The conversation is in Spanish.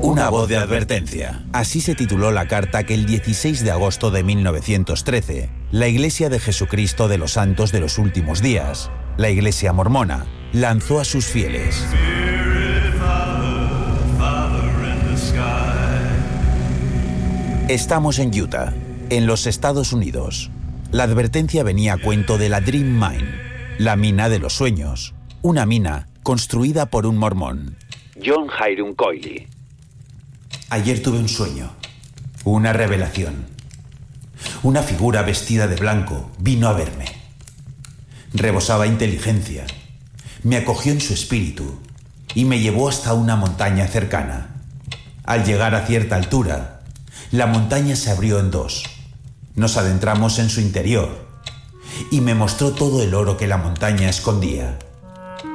Una voz de advertencia. Así se tituló la carta que el 16 de agosto de 1913, la Iglesia de Jesucristo de los Santos de los Últimos Días, la Iglesia Mormona, lanzó a sus fieles. Estamos en Utah, en los Estados Unidos. La advertencia venía a cuento de la Dream Mine, la mina de los sueños, una mina construida por un mormón, John Hiram Coyley. Ayer tuve un sueño, una revelación. Una figura vestida de blanco vino a verme. Rebosaba inteligencia, me acogió en su espíritu y me llevó hasta una montaña cercana. Al llegar a cierta altura, la montaña se abrió en dos. Nos adentramos en su interior y me mostró todo el oro que la montaña escondía.